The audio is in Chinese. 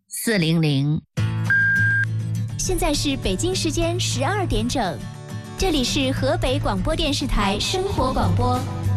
400。 现在是北京时间12点整，这里是河北广播电视台生活广播。